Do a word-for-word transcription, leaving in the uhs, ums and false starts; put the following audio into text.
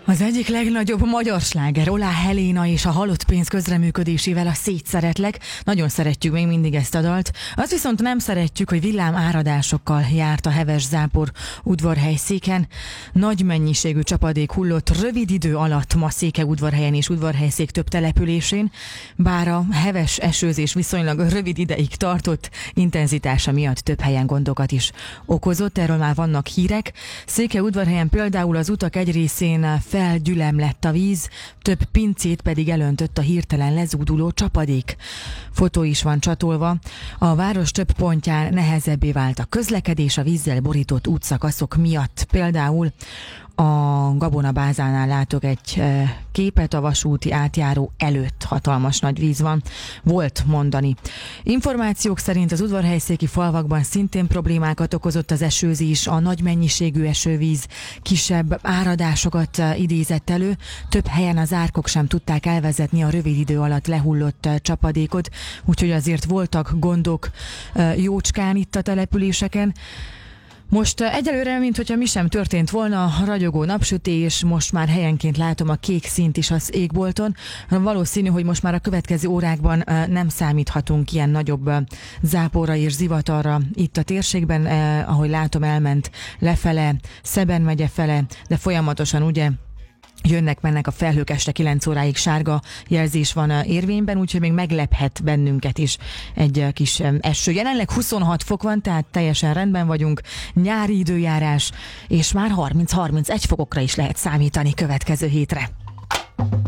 Az egyik legnagyobb magyar sláger Olá Helena és a Halott pénz közreműködésével, a Szétszeretlek. Nagyon szeretjük még mindig ezt a dalt. Azt viszont nem szeretjük, hogy villám áradásokkal járt a heves zápor udvarhelyszéken. Nagy mennyiségű csapadék hullott rövid idő alatt ma Székelyudvarhelyen és Udvarhelyszék több településén, bár a heves esőzés viszonylag rövid ideig tartott, intenzitása miatt több helyen gondokat is okozott. Erről már vannak hírek. Székelyudvarhelyen például az utak egy részén felgyülemlett a víz, több pincét pedig elöntött a hirtelen lezúduló csapadék. Fotó is van csatolva. A város több pontján nehezebbé vált a közlekedés a vízzel borított útszakaszok miatt. Például a Gabonabázánál látok egy képet, a vasúti átjáró előtt hatalmas nagy víz van. Volt mondani. Információk szerint az udvarhelyszéki falvakban szintén problémákat okozott az esőzés, a nagy mennyiségű esővíz kisebb áradásokat idézett elő. Több helyen az árkok sem tudták elvezetni a rövid idő alatt lehullott csapadékot, úgyhogy azért voltak gondok jócskán itt a településeken. Most egyelőre, mint hogyha mi sem történt volna, ragyogó napsütés, most már helyenként látom a kék színt is az égbolton. Valószínű, hogy most már a következő órákban nem számíthatunk ilyen nagyobb záporra és zivatarra itt a térségben, ahogy látom, elment lefele, Szeben megye fele, de folyamatosan ugye jönnek-mennek a felhők, este kilenc óráig sárga jelzés van érvényben, úgyhogy még meglephet bennünket is egy kis eső. Jelenleg huszonhat fok van, tehát teljesen rendben vagyunk, nyári időjárás, és már harminc-harmincegy fokokra is lehet számítani következő hétre.